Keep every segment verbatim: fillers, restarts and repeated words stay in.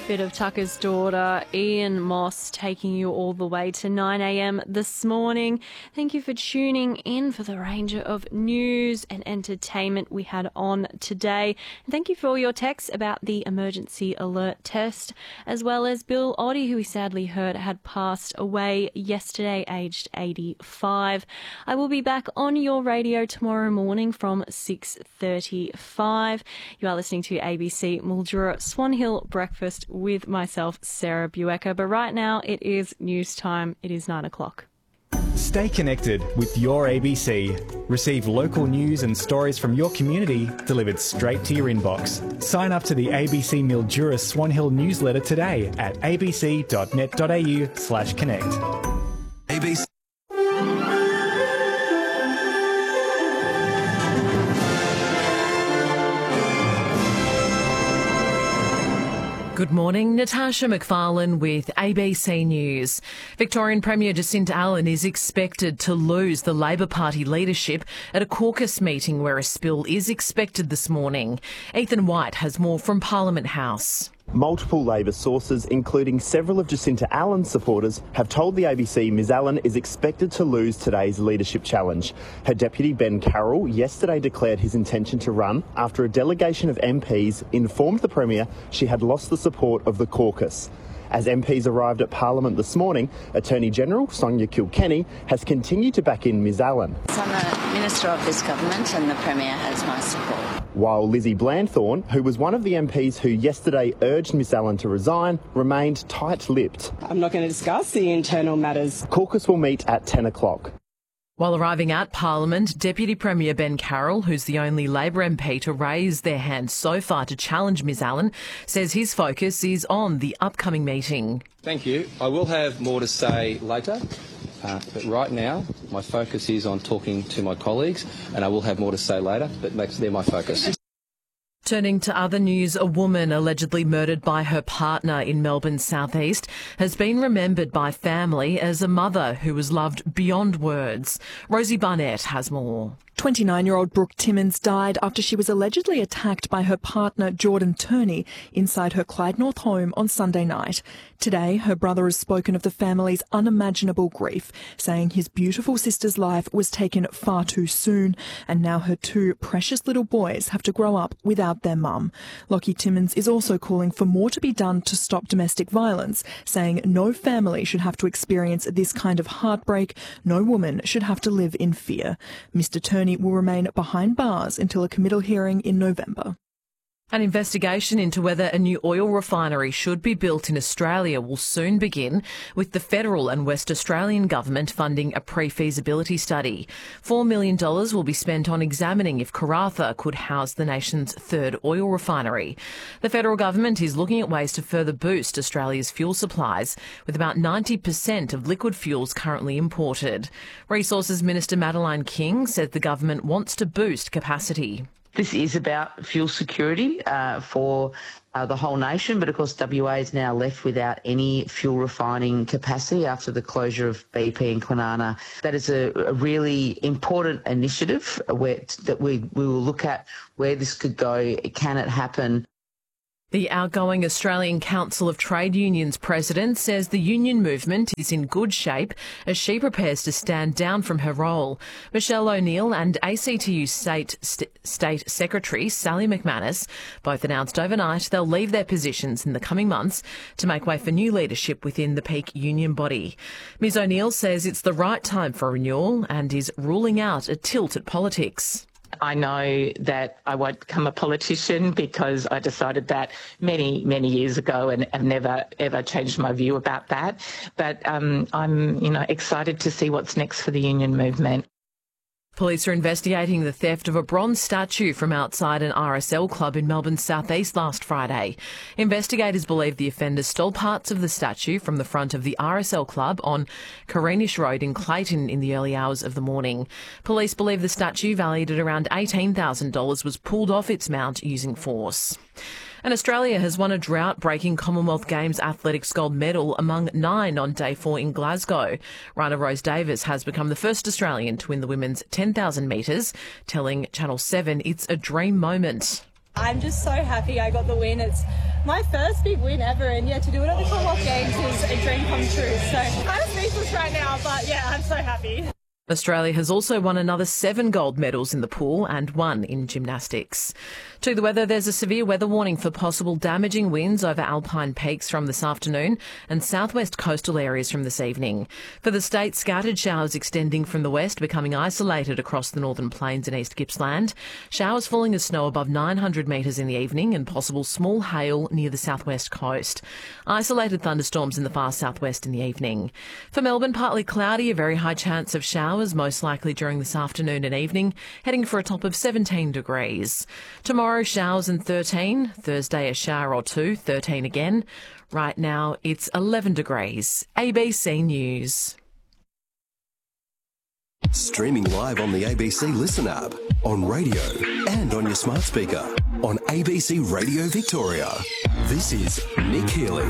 Bit of Tucker's Daughter, Ian Moss, taking you all the way to nine a m this morning. Thank you for tuning in for the range of news and entertainment we had on today. And thank you for all your texts about the emergency alert test, as well as Bill Oddie, who we sadly heard had passed away yesterday, aged eighty-five. I will be back on your radio tomorrow morning from six thirty-five. You are listening to A B C Mildura Swan Hill Breakfast with myself, Sarah Buecker. But right now it is news time. It is nine o'clock. Stay connected with your A B C. Receive local news and stories from your community delivered straight to your inbox. Sign up to the A B C Mildura Swan Hill newsletter today at abc.net.au slash connect. A B C. Good morning, Natasha McFarlane with A B C News. Victorian Premier Jacinta Allen is expected to lose the Labor Party leadership at a caucus meeting where a spill is expected this morning. Ethan White has more from Parliament House. Multiple Labor sources, including several of Jacinta Allen's supporters, have told the A B C Ms Allen is expected to lose today's leadership challenge. Her deputy Ben Carroll yesterday declared his intention to run after a delegation of M Ps informed the Premier she had lost the support of the caucus. As M Ps arrived at Parliament this morning, Attorney General Sonia Kilkenny has continued to back in Ms Allen. I'm a minister of this government and the Premier has my support. While Lizzie Blandthorne, who was one of the M Ps who yesterday urged Ms Allen to resign, remained tight-lipped. I'm not going to discuss the internal matters. Caucus will meet at ten o'clock. While arriving at Parliament, Deputy Premier Ben Carroll, who's the only Labor M P to raise their hand so far to challenge Ms Allen, says his focus is on the upcoming meeting. Thank you. I will have more to say later, uh, but right now my focus is on talking to my colleagues, and I will have more to say later, but they're my focus. Turning to other news, a woman allegedly murdered by her partner in Melbourne's southeast has been remembered by family as a mother who was loved beyond words. Rosie Barnett has more. twenty-nine-year-old Brooke Timmins died after she was allegedly attacked by her partner Jordan Turney inside her Clyde North home on Sunday night. Today, her brother has spoken of the family's unimaginable grief, saying his beautiful sister's life was taken far too soon, and now her two precious little boys have to grow up without their mum. Lockie Timmins is also calling for more to be done to stop domestic violence, saying no family should have to experience this kind of heartbreak, no woman should have to live in fear. Mister Turney will remain behind bars until a committal hearing in November. An investigation into whether a new oil refinery should be built in Australia will soon begin, with the federal and West Australian government funding a pre-feasibility study. Four million dollars will be spent on examining if Karratha could house the nation's third oil refinery. The federal government is looking at ways to further boost Australia's fuel supplies, with about ninety percent of liquid fuels currently imported. Resources Minister Madeleine King said the government wants to boost capacity. This is about fuel security uh, for uh, the whole nation, but of course W A is now left without any fuel refining capacity after the closure of B P and Kwinana. That is a, a really important initiative where, that we, we will look at where this could go. Can it happen? The outgoing Australian Council of Trade Unions president says the union movement is in good shape as she prepares to stand down from her role. Michelle O'Neill and A C T U State, St- State Secretary Sally McManus both announced overnight they'll leave their positions in the coming months to make way for new leadership within the peak union body. Ms O'Neill says it's the right time for renewal and is ruling out a tilt at politics. I know that I won't become a politician because I decided that many, many years ago and have never, ever changed my view about that. But um, I'm, you know, excited to see what's next for the union movement. Police are investigating the theft of a bronze statue from outside an R S L club in Melbourne's southeast last Friday. Investigators believe the offenders stole parts of the statue from the front of the R S L club on Carinish Road in Clayton in the early hours of the morning. Police believe the statue, valued at around eighteen thousand dollars, was pulled off its mount using force. And Australia has won a drought-breaking Commonwealth Games athletics gold medal among nine on day four in Glasgow. Runner Rose Davis has become the first Australian to win the women's ten thousand metres, telling Channel seven it's a dream moment. I'm just so happy I got the win. It's my first big win ever, and yeah, to do it at the Commonwealth Games is a dream come true. So kind of speechless right now, but yeah, I'm so happy. Australia has also won another seven gold medals in the pool and one in gymnastics. To the weather, there's a severe weather warning for possible damaging winds over alpine peaks from this afternoon and southwest coastal areas from this evening. For the state, scattered showers extending from the west, becoming isolated across the northern plains and East Gippsland. Showers falling as snow above nine hundred metres in the evening and possible small hail near the southwest coast. Isolated thunderstorms in the far southwest in the evening. For Melbourne, partly cloudy, a very high chance of showers, most likely during this afternoon and evening, heading for a top of seventeen degrees. Tomorrow, showers and thirteen. Thursday, a shower or two, thirteen again. Right now, it's eleven degrees. A B C News. Streaming live on the A B C Listen app, on radio and on your smart speaker, on A B C Radio Victoria. This is Nick Healy.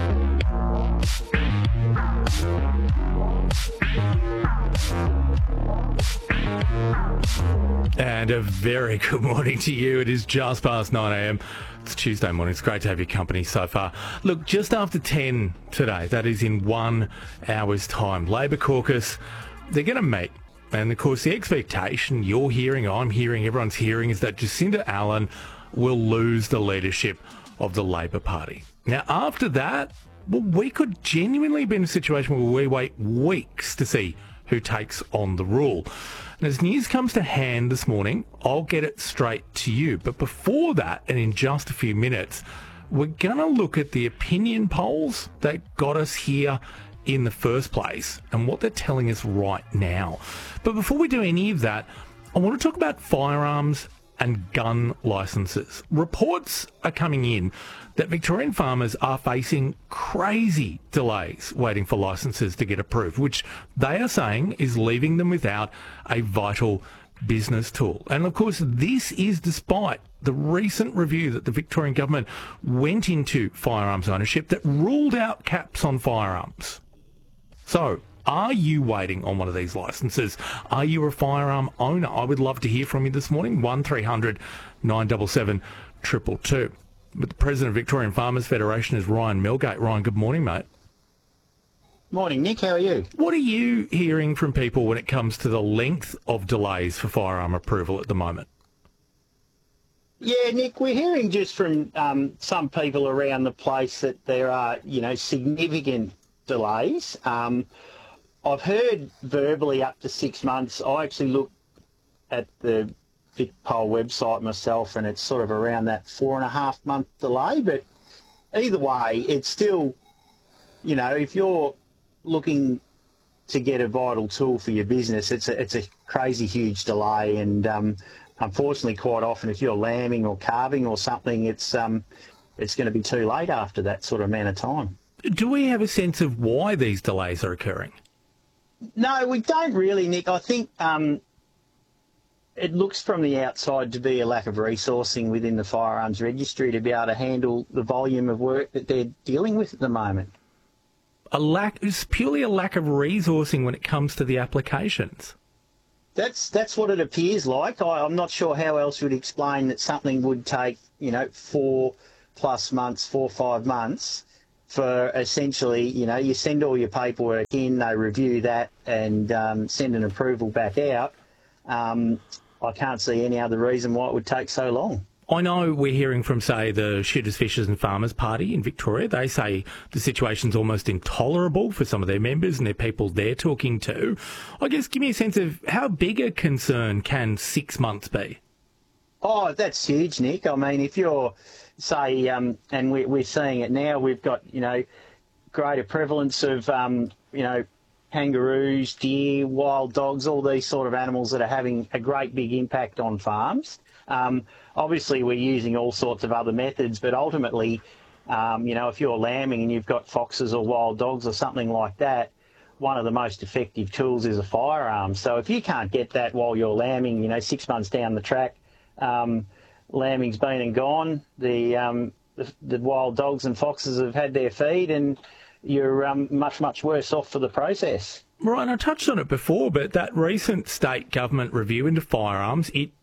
And a very good morning to you. It is just past nine a.m. It's Tuesday morning. It's great to have your company so far. Look, just after ten today, that is in one hour's time, Labor caucus, they're going to meet. And, of course, the expectation you're hearing, I'm hearing, everyone's hearing, is that Jacinta Allen will lose the leadership of the Labor Party. Now, after that, well, we could genuinely be in a situation where we wait weeks to see who takes on the rule. And as news comes to hand this morning, I'll get it straight to you. But before that, and in just a few minutes, we're going to look at the opinion polls that got us here in the first place and what they're telling us right now. But before we do any of that, I want to talk about firearms and gun licences. Reports are coming in that Victorian farmers are facing crazy delays waiting for licences to get approved, which they are saying is leaving them without a vital business tool. And of course, this is despite the recent review that the Victorian government went into firearms ownership that ruled out caps on firearms. So, are you waiting on one of these licences? Are you a firearm owner? I would love to hear from you this morning. one three hundred nine seven seven two two two. But the President of Victorian Farmers Federation is Ryan Milgate. Ryan, good morning, mate. Morning, Nick. How are you? What are you hearing from people when it comes to the length of delays for firearm approval at the moment? Yeah, Nick, we're hearing just from um, some people around the place that there are, you know, significant delays. Um, I've heard verbally up to six months. I actually looked at the VicPoll website myself, and it's sort of around that four and a half month delay. But either way, it's still, you know, if you're looking to get a vital tool for your business, it's a, it's a crazy huge delay. And um, unfortunately, quite often, if you're lambing or calving or something, it's um, it's going to be too late after that sort of amount of time. Do we have a sense of why these delays are occurring? No, we don't really, Nick. I think um, it looks from the outside to be a lack of resourcing within the firearms registry to be able to handle the volume of work that they're dealing with at the moment. A lack, it's purely a lack of resourcing when it comes to the applications. That's that's what it appears like. I, I'm not sure how else you'd explain that something would take, you know, four plus months, four or five months. For essentially, you know, you send all your paperwork in, they review that and um, send an approval back out. Um, I can't see any other reason why it would take so long. I know we're hearing from, say, the Shooters, Fishers and Farmers Party in Victoria. They say the situation's almost intolerable for some of their members and their people they're talking to. I guess give me a sense of how big a concern can six months be? Oh, that's huge, Nick. I mean, if you're... say, um, and we, we're seeing it now, we've got, you know, greater prevalence of, um, you know, kangaroos, deer, wild dogs, all these sort of animals that are having a great big impact on farms. Um, obviously, we're using all sorts of other methods, but ultimately, um, you know, if you're lambing and you've got foxes or wild dogs or something like that, one of the most effective tools is a firearm. So if you can't get that while you're lambing, you know, six months down the track, um, lambing's been and gone, the, um, the the wild dogs and foxes have had their feed, and you're um, much, much worse off for the process. Right, and I touched on it before, but that recent state government review into firearms, it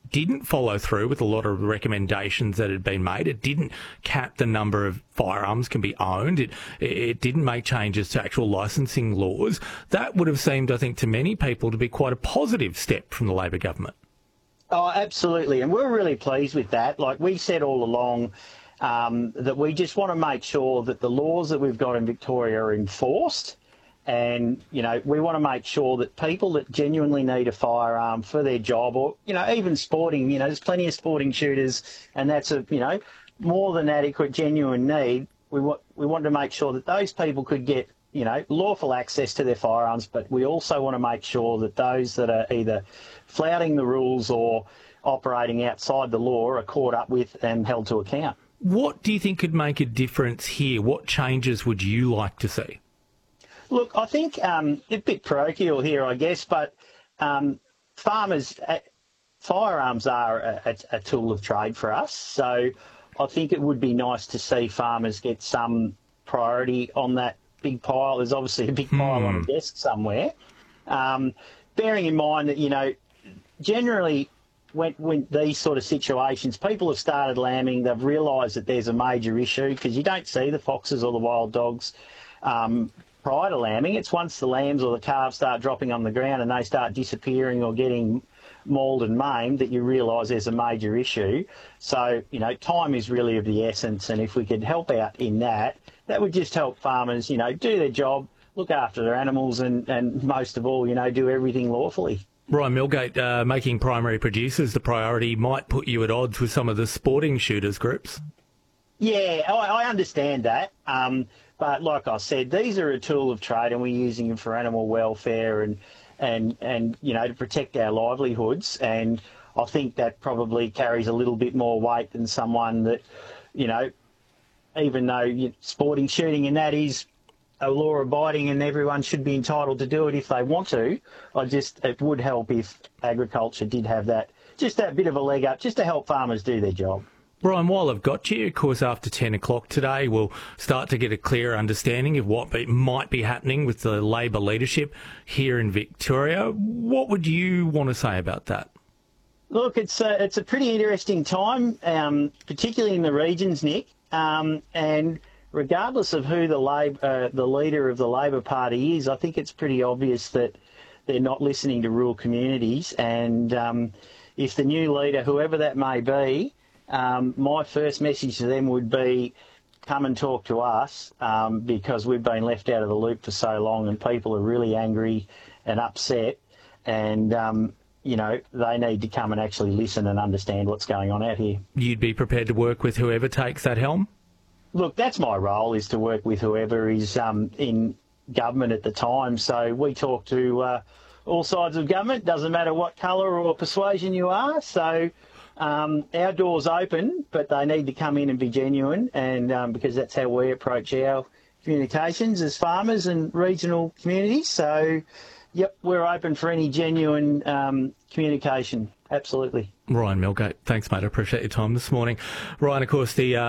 didn't follow through with a lot of recommendations that had been made. It didn't cap the number of firearms can be owned. It it didn't make changes to actual licensing laws. That would have seemed, I think, to many people to be quite a positive step from the Labor government. Oh, absolutely. And we're really pleased with that. Like we said all along, um, that we just want to make sure that the laws that we've got in Victoria are enforced. And, you know, we want to make sure that people that genuinely need a firearm for their job or, you know, even sporting, you know, there's plenty of sporting shooters and that's a, you know, more than adequate genuine need. We want, we want to make sure that those people could get, you know, lawful access to their firearms, but we also want to make sure that those that are either flouting the rules or operating outside the law are caught up with and held to account. What do you think could make a difference here? What changes would you like to see? Look, I think um, a bit parochial here, I guess, but um, farmers, uh, firearms are a, a, a tool of trade for us. So I think it would be nice to see farmers get some priority on that big pile. There's obviously a big pile hmm. on a desk somewhere. Um, bearing in mind that, you know, generally when, when these sort of situations, people have started lambing, they've realised that there's a major issue because you don't see the foxes or the wild dogs um, prior to lambing. It's once the lambs or the calves start dropping on the ground and they start disappearing or getting mauled and maimed that you realise there's a major issue. So, you know, time is really of the essence, and if we could help out in that, that would just help farmers, you know, do their job, look after their animals and, and most of all, you know, do everything lawfully. Ryan Milgate, uh, making primary producers the priority might put you at odds with some of the sporting shooters groups. Yeah, I, I understand that. Um, but like I said, these are a tool of trade and we're using them for animal welfare and, and, and you know, to protect our livelihoods. And I think that probably carries a little bit more weight than someone that, you know, even though you know, sporting shooting and that is a law abiding and everyone should be entitled to do it if they want to, I just, it would help if agriculture did have that, just that bit of a leg up, just to help farmers do their job. Brian, while I've got you, of course, after ten o'clock today, we'll start to get a clearer understanding of what be, might be happening with the Labor leadership here in Victoria. What would you want to say about that? Look, it's a, it's a pretty interesting time, um, particularly in the regions, Nick. Um, and regardless of who the, Labor, uh, the leader of the Labor Party is, I think it's pretty obvious that they're not listening to rural communities. And um, if the new leader, whoever that may be, Um, my first message to them would be come and talk to us um, because we've been left out of the loop for so long and people are really angry and upset and, um, you know, they need to come and actually listen and understand what's going on out here. You'd be prepared to work with whoever takes that helm? Look, that's my role, is to work with whoever is um, in government at the time. So we talk to uh, all sides of government, doesn't matter what colour or persuasion you are. So Um, our door's open, but they need to come in and be genuine, and um, because that's how we approach our communications as farmers and regional communities. So, yep, we're open for any genuine um, communication, absolutely. Ryan Milgate, thanks, mate. I appreciate your time this morning. Ryan, of course, the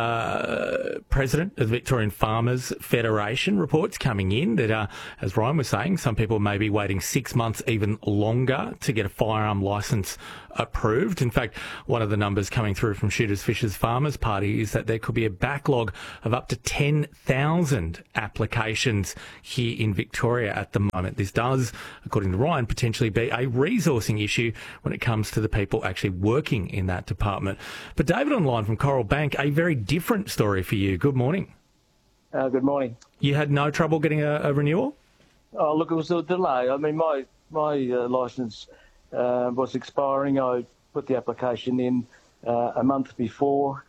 uh, president of the Victorian Farmers Federation, reports coming in that, uh, as Ryan was saying, some people may be waiting six months, even longer, to get a firearm licence approved. In fact, one of the numbers coming through from Shooters Fishers Farmers Party is that there could be a backlog of up to ten thousand applications here in Victoria at the moment. This does, according to Ryan, potentially be a resourcing issue when it comes to the people actually working in that department. But David online from Coral Bank, a very different story for you. Good morning. Uh, good morning. You had no trouble getting a, a renewal? Oh, look, it was a delay. I mean, my my uh, licence uh, was expiring. I put the application in uh, a month before,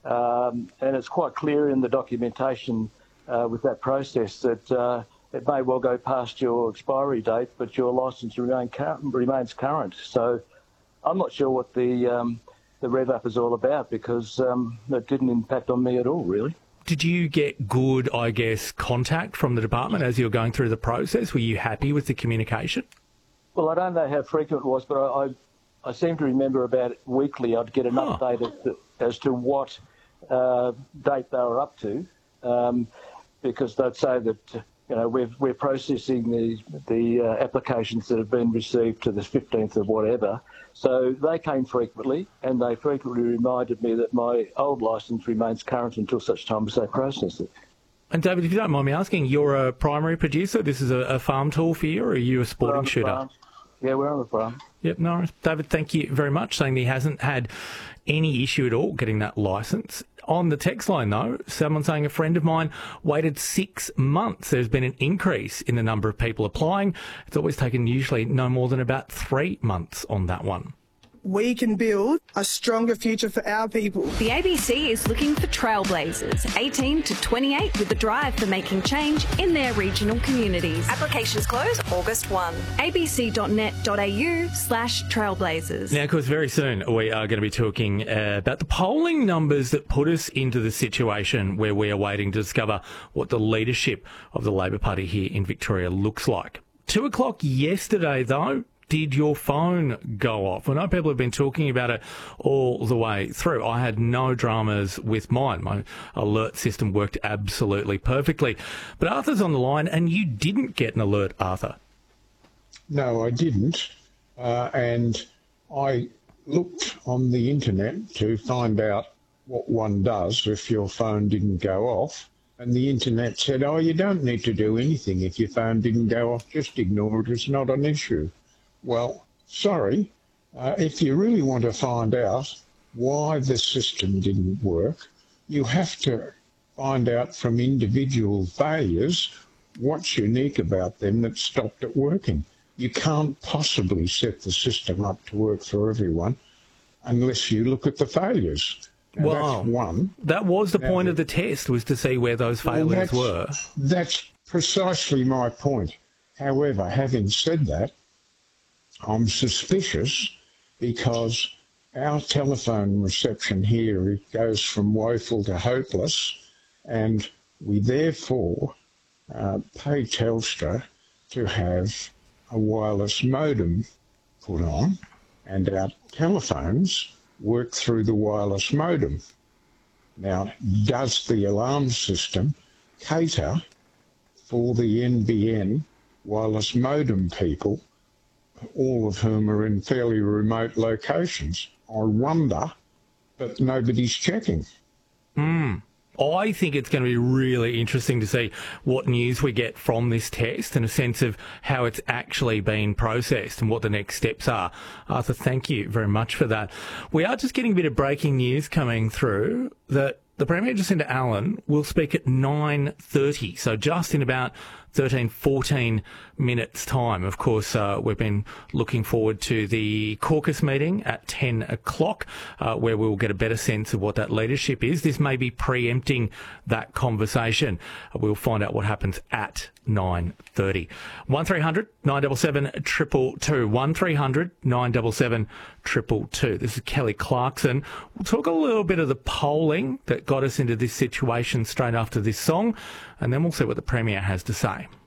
um, and it's quite clear in the documentation uh, with that process that uh, it may well go past your expiry date, but your licence remain cur- remains current. So I'm not sure what the um, the rev up is all about, because um, it didn't impact on me at all, really. Did you get good, I guess, contact from the department as you were going through the process? Were you happy with the communication? Well, I don't know how frequent it was, but I, I, I seem to remember about weekly I'd get an oh. update as to, as to what uh, date they were up to, um, because they'd say that you know, we've, we're processing the the uh, applications that have been received to the fifteenth of whatever. So they came frequently, and they frequently reminded me that my old licence remains current until such time as they process it. And David, if you don't mind me asking, you're a primary producer. This is a, a farm tool for you, or are you a sporting shooter? Farm. Yeah, we're on the farm. Yep, no worries. David, thank you very much, saying that he hasn't had any issue at all getting that licence. On the text line, though, someone saying a friend of mine waited six months. There's been an increase in the number of people applying. It's always taken usually no more than about three months on that one. We can build a stronger future for our people. The A B C is looking for trailblazers, eighteen to twenty-eight, with a drive for making change in their regional communities. Applications close August first. a b c dot net dot a u slash trailblazers. Now, of course, very soon we are going to be talking uh, about the polling numbers that put us into the situation where we are waiting to discover what the leadership of the Labor Party here in Victoria looks like. Two o'clock yesterday, though, did your phone go off? I know people have been talking about it all the way through. I had no dramas with mine. My alert system worked absolutely perfectly. But Arthur's on the line, and you didn't get an alert, Arthur. No, I didn't. Uh, and I looked on the internet to find out what one does if your phone didn't go off. And the internet said, oh, you don't need to do anything if your phone didn't go off. Just ignore it. It's not an issue. Well, sorry, uh, if you really want to find out why the system didn't work, you have to find out from individual failures what's unique about them that stopped it working. You can't possibly set the system up to work for everyone unless you look at the failures. Now, well, that's one. That was the now, point of the test, was to see where those failures well, were. That's precisely my point. However, having said that, I'm suspicious because our telephone reception here, it goes from woeful to hopeless, and we therefore uh, pay Telstra to have a wireless modem put on, and our telephones work through the wireless modem. Now, does the alarm system cater for the N B N wireless modem people, all of whom are in fairly remote locations? I wonder, but nobody's checking. Hmm. I think it's going to be really interesting to see what news we get from this test and a sense of how it's actually been processed and what the next steps are. Arthur, thank you very much for that. We are just getting a bit of breaking news coming through that the Premier Jacinta Allen will speak at nine thirty, so just in about thirteen, fourteen minutes' time. Of course, uh, we've been looking forward to the caucus meeting at ten o'clock, uh, where we'll get a better sense of what that leadership is. This may be preempting that conversation. Uh, we'll find out what happens at nine thirty. one three hundred nine seven seven two two two. one three hundred nine seven seven two two two. This is Kelly Clarkson. We'll talk a little bit of the polling that got us into this situation straight after this song, and then we'll see what the Premier has to say.